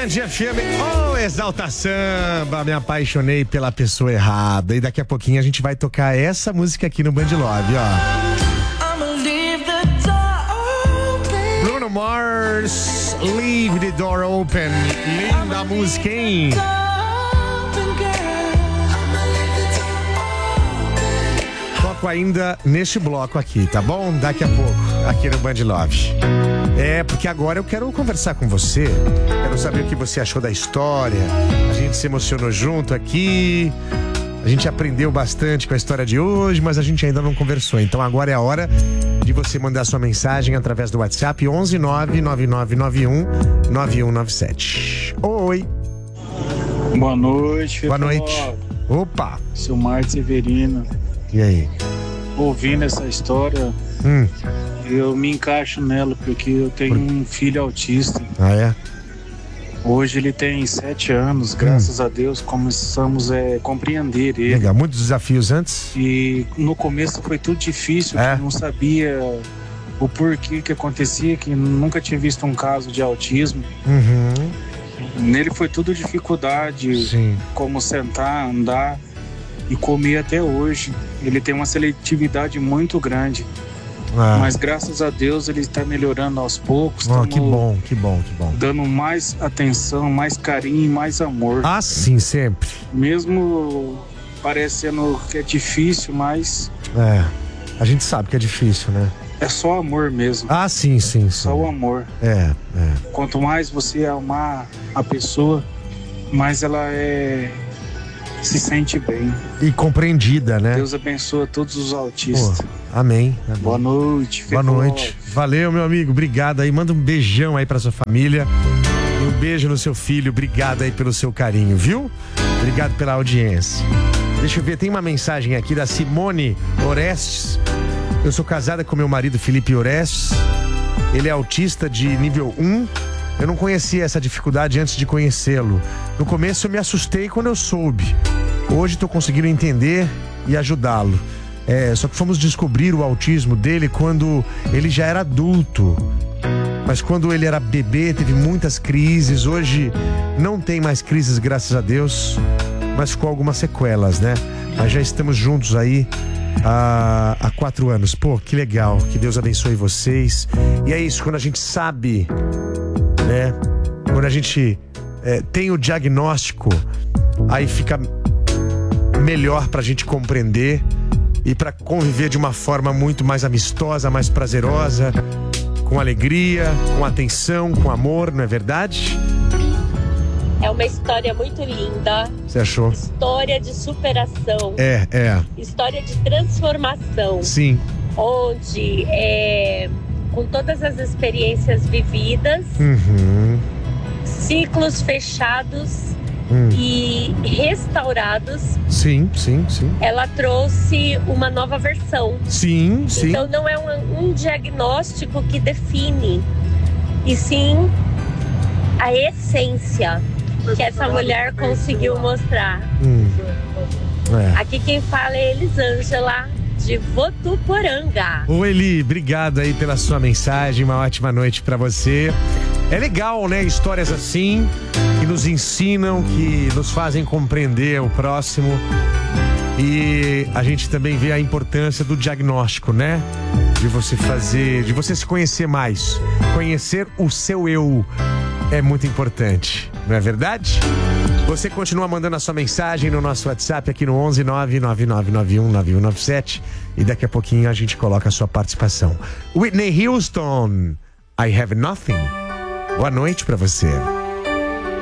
Band FM, Exalta Samba, me apaixonei pela pessoa errada. E daqui a pouquinho a gente vai tocar essa música aqui no Band Love, ó. Bruno Mars, Leave the Door Open. Linda música, hein? Toco ainda neste bloco aqui, tá bom? Daqui a pouco, aqui no Band Love. Porque agora eu quero conversar com você. Quero saber o que você achou da história. A gente se emocionou junto aqui. A gente aprendeu bastante com a história de hoje, mas a gente ainda não conversou. Então agora é a hora de você mandar sua mensagem através do WhatsApp 11999919197. Oi. Boa noite. Boa noite. Opa. Seu Marcos Severino. E aí? Ouvindo essa história, eu me encaixo nela, porque eu tenho um filho autista. Ah, é? Hoje ele tem 7 anos, graças a Deus começamos a compreender ele. Legal, muitos desafios antes? E no começo foi tudo difícil, eu não sabia o porquê que acontecia, que nunca tinha visto um caso de autismo. Nele foi tudo dificuldade, como sentar, andar e comer até hoje. Ele tem uma seletividade muito grande. Mas graças a Deus ele está melhorando aos poucos. Que bom. Dando mais atenção, mais carinho e mais amor. Ah, sim, sempre. Mesmo parecendo que é difícil, mas... a gente sabe que é difícil, né? É só amor mesmo. Ah, sim. Só o amor. Quanto mais você amar a pessoa, mais ela se sente bem. E compreendida, né? Deus abençoa todos os autistas. Amém. Boa noite. Boa noite. Valeu, meu amigo. Obrigado aí. Manda um beijão aí pra sua família. E um beijo no seu filho. Obrigado aí pelo seu carinho, viu? Obrigado pela audiência. Deixa eu ver, tem uma mensagem aqui da Simone Orestes. Eu sou casada com meu marido Felipe Orestes. Ele é autista de nível 1. Eu não conhecia essa dificuldade antes de conhecê-lo. No começo eu me assustei quando eu soube. Hoje estou conseguindo entender e ajudá-lo. Só que fomos descobrir o autismo dele quando ele já era adulto. Mas quando ele era bebê, teve muitas crises. Hoje não tem mais crises, graças a Deus. Mas ficou algumas sequelas, né? Mas já estamos juntos aí há 4 anos. Pô, que legal. Que Deus abençoe vocês. E é isso, quando a gente sabe... Quando a gente tem o diagnóstico, aí fica melhor pra gente compreender e pra conviver de uma forma muito mais amistosa, mais prazerosa, com alegria, com atenção, com amor, não é verdade? É uma história muito linda. Você achou? História de superação. História de transformação. Sim. Onde com todas as experiências vividas, ciclos fechados e restaurados. Sim. Ela trouxe uma nova versão. Sim. Então não é um diagnóstico que define, e sim a essência que essa mulher conseguiu mostrar. Aqui quem fala é Elisângela, de Votuporanga. Ô Eli, obrigado aí pela sua mensagem, uma ótima noite pra você. É legal, né? Histórias assim, que nos ensinam, que nos fazem compreender o próximo. E a gente também vê a importância do diagnóstico, né? De você se conhecer mais. Conhecer o seu eu é muito importante, não é verdade? Você continua mandando a sua mensagem no nosso WhatsApp aqui no 11999919197 e daqui a pouquinho a gente coloca a sua participação. Whitney Houston, I Have Nothing. Boa noite pra você.